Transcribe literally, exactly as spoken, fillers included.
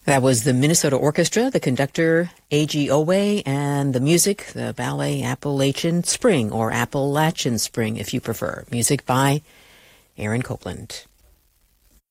That was the Minnesota Orchestra, the conductor A G Owe, and the music, the ballet Appalachian Spring, or Appalachian Spring if you prefer. Music by Aaron Copland.